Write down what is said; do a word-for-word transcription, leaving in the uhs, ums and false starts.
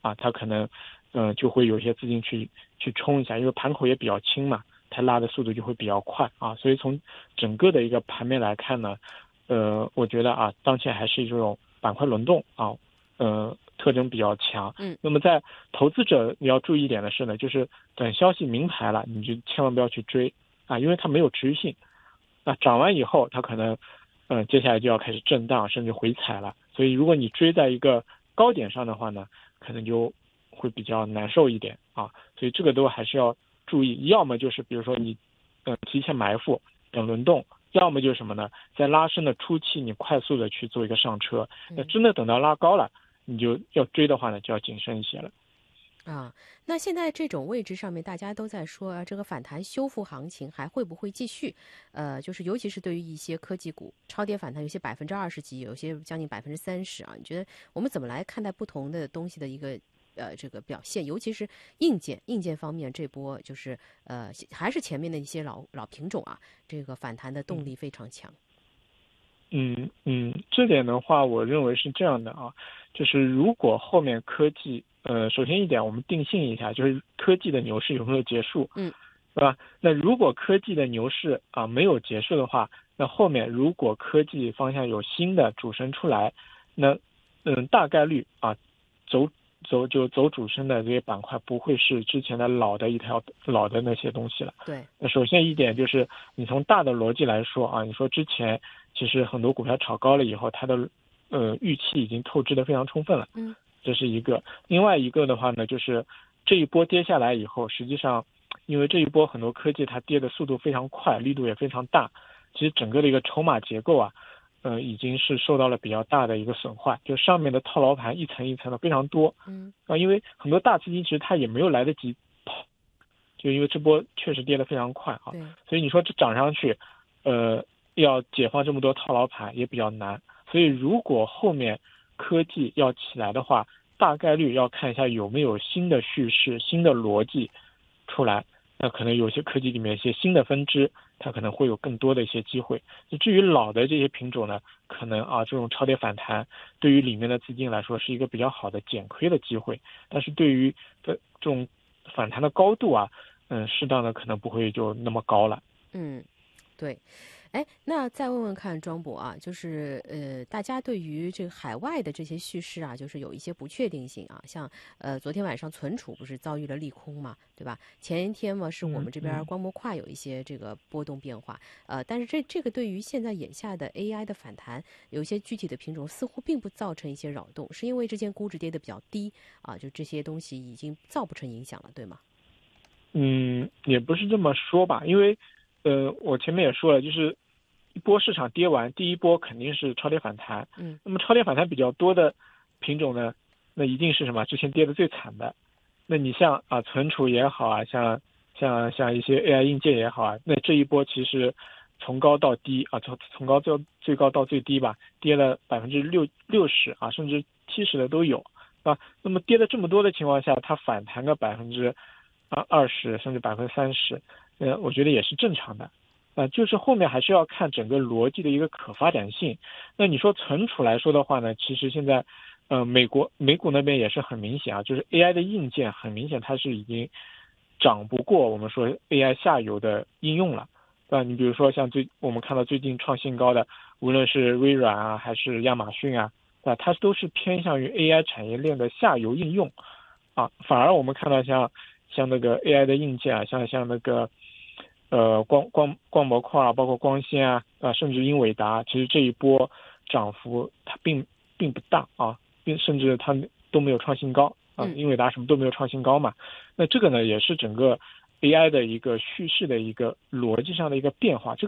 啊，它可能嗯、呃、就会有些资金去去冲一下，因为盘口也比较轻嘛，它拉的速度就会比较快啊。所以从整个的一个盘面来看呢，呃，我觉得啊，当前还是这种板块轮动啊，呃，特征比较强。 嗯， 那么在投资者你要注意一点的是呢，就是等消息明牌了，你就千万不要去追啊，因为它没有持续性。那涨完以后，它可能，嗯、呃，接下来就要开始震荡，甚至回踩了。所以如果你追在一个高点上的话呢，可能就会比较难受一点啊。所以这个都还是要注意，要么就是比如说你，嗯、呃，提前埋伏等轮动，要么就是什么呢，在拉升的初期你快速的去做一个上车，那真的等到拉高了，你就要追的话呢，就要谨慎一些了。 啊，那现在这种位置上面，大家都在说啊，这个反弹修复行情还会不会继续？呃，就是尤其是对于一些科技股，超跌反弹有些百分之二十几，有些将近百分之三十啊。你觉得我们怎么来看待不同的东西的一个呃这个表现？尤其是硬件，硬件方面这波就是呃还是前面的一些老老品种啊，这个反弹的动力非常强。 嗯嗯，这点的话，我认为是这样的啊，就是如果后面科技，呃，首先一点我们定性一下，就是科技的牛市有没有结束， 嗯， 对吧？那如果科技的牛市啊没有结束的话，那后面如果科技方向有新的主升出来，那嗯大概率啊走走就走主升的这些板块不会是之前的老的一条老的那些东西了。 对。 那首先一点就是你从大的逻辑来说啊，你说之前其实很多股票炒高了以后，它的呃预期已经透支的非常充分了， 嗯， 这是一个。另外一个的话呢，就是这一波跌下来以后，实际上因为这一波很多科技它跌的速度非常快，力度也非常大，其实整个的一个筹码结构啊，呃已经是受到了比较大的一个损坏，就上面的套牢盘一层一层的非常多。 嗯啊，因为很多大资金其实它也没有来得及跑，就因为这波确实跌得非常快啊， 对。 所以你说这涨上去，呃，要解放这么多套牢盘也比较难。所以如果后面科技要起来的话，大概率要看一下有没有新的叙事、新的逻辑出来。那可能有些科技里面一些新的分支，它可能会有更多的一些机会。至于老的这些品种呢，可能啊这种超跌反弹对于里面的资金来说是一个比较好的减亏的机会，但是对于这这种反弹的高度啊，嗯，适当的可能不会就那么高了。 嗯，对。哎，那再问问看庄博啊，就是呃，大家对于这个海外的这些叙事啊，就是有一些不确定性啊，像呃，昨天晚上存储不是遭遇了利空嘛，对吧？前一天嘛，是我们这边光模块有一些这个波动变化，呃，但是这这个对于现在眼下的 A I 的反弹，有一些具体的品种似乎并不造成一些扰动，是因为之前估值跌得比较低啊，就这些东西已经造不成影响了，对吗？ 嗯，也不是这么说吧，因为呃，我前面也说了，就是一波市场跌完，第一波肯定是超跌反弹。 嗯， 那么超跌反弹比较多的品种呢，那一定是什么？之前跌的最惨的。那你像啊，存储也好啊，像像像一些 A I 硬件也好啊，那这一波其实从高到低啊，从从高到最高到最低吧，跌了百分之六六十啊，甚至七十的都有啊。那么跌了这么多的情况下，它反弹个百分之啊二十甚至百分之三十，呃，我觉得也是正常的。啊、呃，就是后面还是要看整个逻辑的一个可发展性。那你说存储来说的话呢，其实现在，呃，美国美股那边也是很明显啊，就是 A I 的硬件很明显它是已经涨不过我们说 A I 下游的应用了。啊，你比如说像最我们看到最近创新高的，无论是微软啊还是亚马逊啊，啊，它都是偏向于 A I 产业链的下游应用。啊，反而我们看到像像那个 A I 的硬件啊，像像那个呃光光光模块啊，包括光纤啊，啊甚至英伟达，其实这一波涨幅它并并不大啊，并甚至它都没有创新高啊，英伟达什么都没有创新高嘛。那这个呢，也是整个 A I 的一个叙事的一个逻辑上的一个变化，这个。